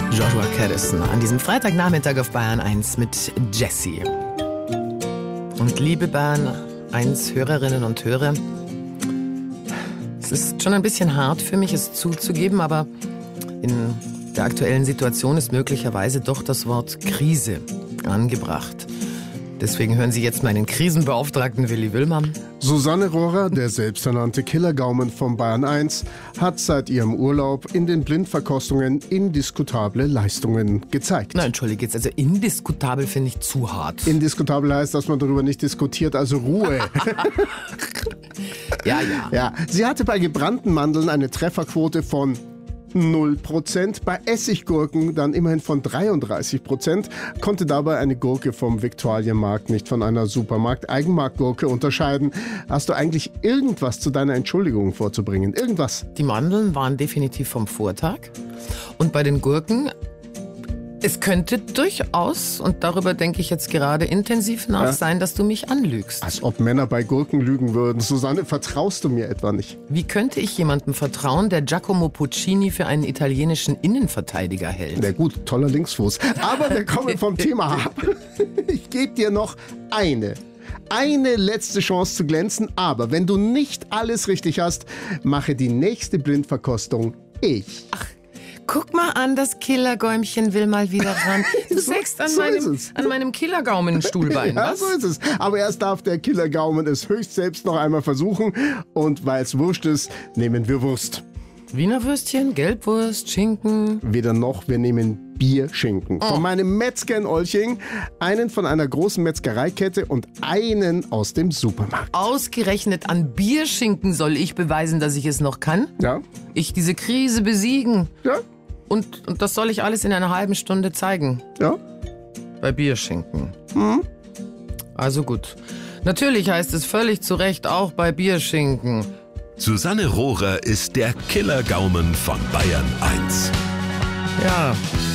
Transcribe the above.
Joshua Caddison an diesem Freitagnachmittag auf Bayern 1 mit Jessie. Und liebe Bayern 1 Hörerinnen und Hörer, es ist schon ein bisschen hart für mich, es zuzugeben, aber in der aktuellen Situation ist möglicherweise doch das Wort Krise angebracht. Deswegen hören Sie jetzt meinen Krisenbeauftragten Willi Willmann. Susanne Rohrer, der selbsternannte Killergaumen von Bayern 1, hat seit ihrem Urlaub in den Blindverkostungen indiskutable Leistungen gezeigt. Na, entschuldige jetzt, also indiskutabel finde ich zu hart. Indiskutabel heißt, dass man darüber nicht diskutiert, also Ruhe. Ja, sie hatte bei gebrannten Mandeln eine Trefferquote von 0%, bei Essiggurken dann immerhin von 33%, konnte dabei eine Gurke vom Viktualienmarkt nicht von einer Supermarkt-Eigenmarktgurke unterscheiden. Hast du eigentlich irgendwas zu deiner Entschuldigung vorzubringen? Irgendwas? Die Mandeln waren definitiv vom Vortag. Und bei den Gurken, es könnte durchaus, und darüber denke ich jetzt gerade intensiv nach, sein, dass du mich anlügst. Als ob Männer bei Gurken lügen würden. Susanne, vertraust du mir etwa nicht? Wie könnte ich jemandem vertrauen, der Giacomo Puccini für einen italienischen Innenverteidiger hält? Na gut, toller Linksfuß. Aber wir kommen vom Thema ab. Ich gebe dir noch eine letzte Chance zu glänzen. Aber wenn du nicht alles richtig hast, mache die nächste Blindverkostung ich. Ach, guck mal an, das Killergäumchen will mal wieder ran. Du sägst an meinem Killergaumenstuhlbein, ja, was? so ist es. Aber erst darf der Killergaumen es höchst selbst noch einmal versuchen. Und weil es Wurst ist, nehmen wir Wurst. Wiener Würstchen, Gelbwurst, Schinken. Weder noch, wir nehmen Bierschinken. Von meinem Metzger in Olching, einen von einer großen Metzgereikette und einen aus dem Supermarkt. Ausgerechnet an Bierschinken soll ich beweisen, dass ich es noch kann? Ja? Ich diese Krise besiegen. Ja? Und das soll ich alles in einer halben Stunde zeigen. Ja? Bei Bierschinken. Also gut. Natürlich heißt es völlig zu Recht auch bei Bierschinken. Susanne Rohrer ist der Killergaumen von Bayern 1. Ja,